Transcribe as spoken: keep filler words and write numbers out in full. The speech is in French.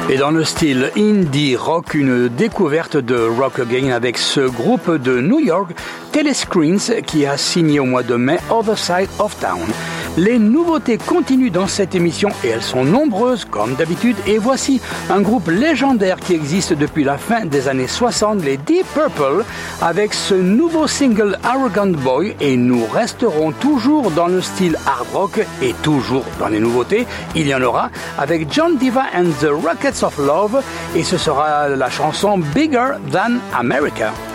Et dans le style indie rock, une découverte de Rock Again avec ce groupe de New York, Telescreens, qui a signé au mois de mai Other Side of Town. Les nouveautés continuent dans cette émission et elles sont nombreuses comme d'habitude. Et voici un groupe légendaire qui existe depuis la fin des années soixante, les Deep Purple, avec ce nouveau single Arrogant Boy. Et nous resterons toujours dans le style hard rock et toujours dans les nouveautés. Il y en aura avec John Diva and the Rockets of Love et ce sera la chanson Bigger Than America.